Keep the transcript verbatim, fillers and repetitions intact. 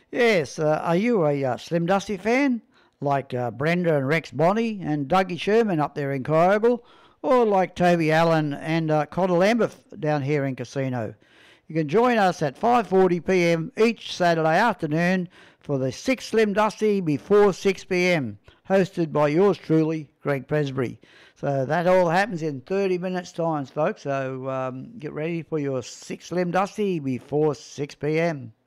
Yes, uh, are you a uh, Slim Dusty fan? Like uh, Brenda and Rex Bonney and Dougie Sherman up there in Kyogle? Or like Toby Allen and uh, Connor Lambeth down here in Casino? You can join us at five forty p m each Saturday afternoon for the sixth Slim Dusty before six p m, hosted by yours truly, Greg Presbury. So that all happens in thirty minutes time, folks. So um, get ready for your sixth Slim Dusty before six p m.